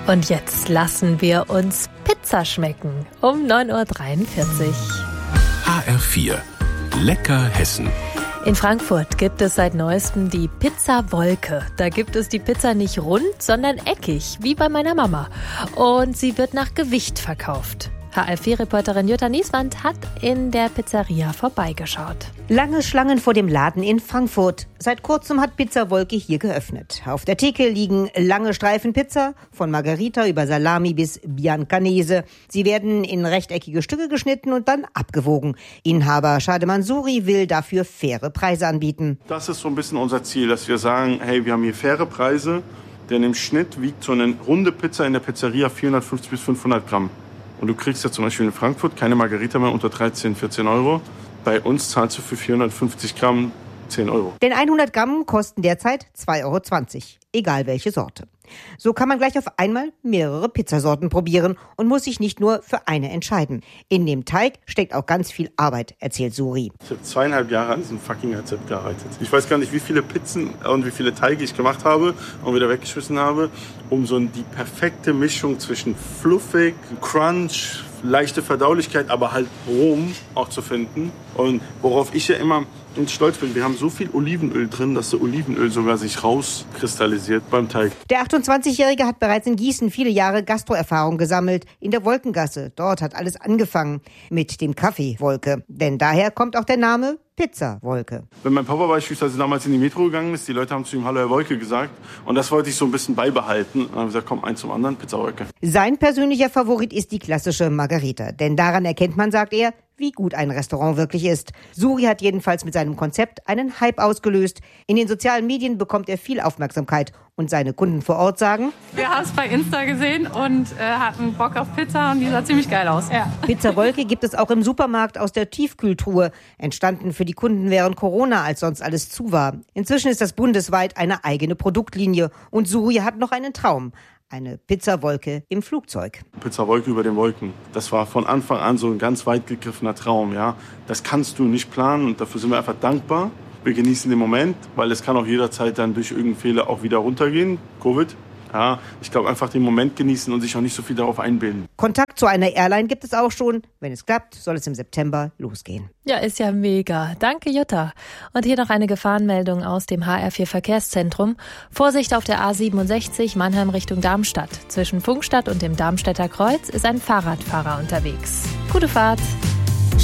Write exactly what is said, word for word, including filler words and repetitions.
Und jetzt lassen wir uns Pizza schmecken um neun Uhr dreiundvierzig. H R vier. Lecker Hessen. In Frankfurt gibt es seit neuestem die Pizza Wolke. Da gibt es die Pizza nicht rund, sondern eckig, wie bei meiner Mama. Und sie wird nach Gewicht verkauft. H R vier-Reporterin Jutta Nieswand hat in der Pizzeria vorbeigeschaut. Lange Schlangen vor dem Laden in Frankfurt. Seit kurzem hat Pizza Wolke hier geöffnet. Auf der Theke liegen lange Streifen Pizza, von Margherita über Salami bis Biancanese. Sie werden in rechteckige Stücke geschnitten und dann abgewogen. Inhaber Shade Mansouri will dafür faire Preise anbieten. Das ist so ein bisschen unser Ziel, dass wir sagen, hey, wir haben hier faire Preise, denn im Schnitt wiegt so eine runde Pizza in der Pizzeria vierhundertfünfzig bis fünfhundert Gramm. Und du kriegst ja zum Beispiel in Frankfurt keine Margherita mehr unter dreizehn, vierzehn Euro. Bei uns zahlst du für vierhundertfünfzig Gramm zehn Euro. Denn hundert Gramm kosten derzeit zwei Euro zwanzig, egal welche Sorte. So kann man gleich auf einmal mehrere Pizzasorten probieren und muss sich nicht nur für eine entscheiden. In dem Teig steckt auch ganz viel Arbeit, erzählt Suri. Ich habe zweieinhalb Jahre an diesem fucking Rezept gearbeitet. Ich weiß gar nicht, wie viele Pizzen und wie viele Teige ich gemacht habe und wieder weggeschmissen habe, um so die perfekte Mischung zwischen fluffig, crunch, leichte Verdaulichkeit, aber halt Rom auch zu finden. Und worauf ich ja immer stolz bin, wir haben so viel Olivenöl drin, dass das Olivenöl sogar sich rauskristallisiert beim Teig. Der achtundzwanzigjährige hat bereits in Gießen viele Jahre Gastroerfahrung gesammelt, in der Wolkengasse. Dort hat alles angefangen mit dem Kaffee Wolke. Denn daher kommt auch der Name Pizza Wolke. Wenn mein Papa beispielsweise damals in die Metro gegangen ist, die Leute haben zu ihm Hallo Herr Wolke gesagt und das wollte ich so ein bisschen beibehalten. Und dann habe ich gesagt, komm, eins zum anderen, Pizza Wolke. Sein persönlicher Favorit ist die klassische Margherita. Denn daran erkennt man, sagt er, wie gut ein Restaurant wirklich ist. Suri hat jedenfalls mit seinem Konzept einen Hype ausgelöst. In den sozialen Medien bekommt er viel Aufmerksamkeit. Und seine Kunden vor Ort sagen: Wir haben es bei Insta gesehen und äh, hatten Bock auf Pizza und die sah ziemlich geil aus. Ja. Pizza Wolke gibt es auch im Supermarkt aus der Tiefkühltruhe. Entstanden für die Kunden während Corona, als sonst alles zu war. Inzwischen ist das bundesweit eine eigene Produktlinie. Und Suri hat noch einen Traum. Eine Pizzawolke im Flugzeug. Pizzawolke über den Wolken. Das war von Anfang an so ein ganz weit gegriffener Traum. Ja, das kannst du nicht planen und dafür sind wir einfach dankbar. Wir genießen den Moment, weil es kann auch jederzeit dann durch irgendeinen Fehler auch wieder runtergehen. Covid. Ja, ich glaube, einfach den Moment genießen und sich auch nicht so viel darauf einbilden. Kontakt zu einer Airline gibt es auch schon. Wenn es klappt, soll es im September losgehen. Ja, ist ja mega. Danke, Jutta. Und hier noch eine Gefahrenmeldung aus dem H R vier Verkehrszentrum. Vorsicht auf der A siebenundsechzig Mannheim Richtung Darmstadt. Zwischen Funkstadt und dem Darmstädter Kreuz ist ein Fahrradfahrer unterwegs. Gute Fahrt.